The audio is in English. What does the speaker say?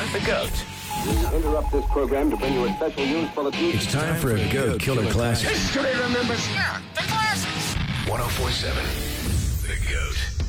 The GOAT. We interrupt this program to bring you a special news bulletin. It's time for a GOAT Killer Classic. History remembers. Yeah, the classics. 1047. The GOAT.